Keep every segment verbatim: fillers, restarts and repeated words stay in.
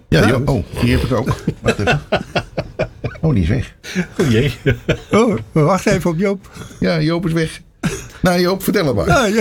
Ja, ja. Oh, die heb ik ook. Wacht even. Oh, die is weg. Oh jee. Oh, wacht even op Joop. Ja, Joop is weg. Nou Joop, vertel het maar. Ja, ja.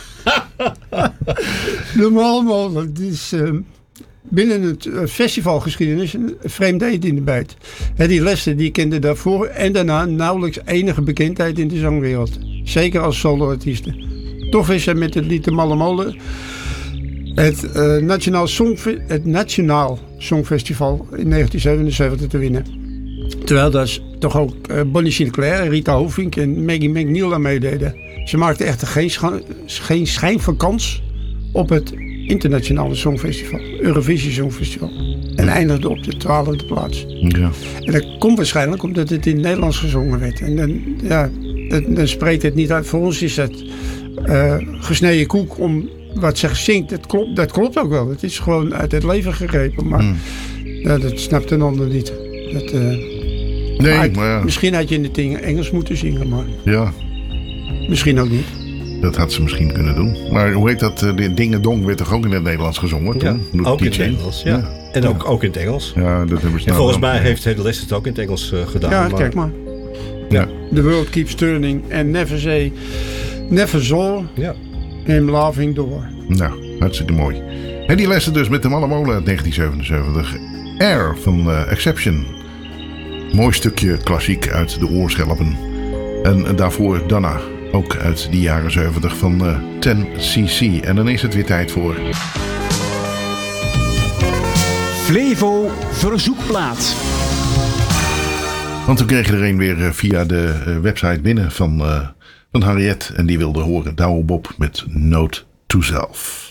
De Malmo, dat is uh, binnen het uh, festivalgeschiedenis een vreemde eend in de bijt. He, die Lester die kende daarvoor en daarna nauwelijks enige bekendheid in de zangwereld. Zeker als soloartiesten. Toch wist hij met het lied De Malle Molen het, uh, Nationaal Songfe- het Nationaal Songfestival in negentien zevenenzeventig te winnen. Terwijl daar toch ook uh, Bonnie Sinclair, Rita Hovink en Maggie McNeil aan meededen. Ze maakten echter geen, scha- geen schijn van kans op het internationale songfestival, Eurovisie Songfestival. En eindigde op de twaalfde plaats. Ja. En dat komt waarschijnlijk omdat het in het Nederlands gezongen werd. En dan, ja, dan, dan spreekt het niet uit. Voor ons is het uh, gesneden koek om wat ze zingt. Dat klopt, dat klopt ook wel. Het is gewoon uit het leven gegrepen. Maar mm. ja, dat snapt een ander niet. Dat, uh, nee, maar, maar ja. Misschien had je in het ding Engels moeten zingen, maar ja. Misschien ook niet. Dat had ze misschien kunnen doen. Maar hoe heet dat? De Dinge Dong werd toch ook in het Nederlands gezongen? Ja, toen? ook in het Engels. Ja. Ja. En ook, ja. ook in het Engels. Ja, dat hebben ze en volgens nou mij heeft de les het ook in het Engels uh, gedaan. Ja, maar... kijk maar. Ja. The world keeps turning and never say, never saw ja. him laughing door. Nou, hartstikke mooi. En die lessen dus met de Malle Molen uit negentien zevenenzeventig. Air van uh, Exception. Mooi stukje klassiek uit de oorschelpen. En uh, daarvoor Donna. Ook uit die jaren zeventig van uh, ten C C. En dan is het weer tijd voor... Flevo Verzoekplaat. Want toen kreeg je er een weer uh, via de uh, website binnen van, uh, van Harriet. En die wilde horen Douwe Bob met Note to Self.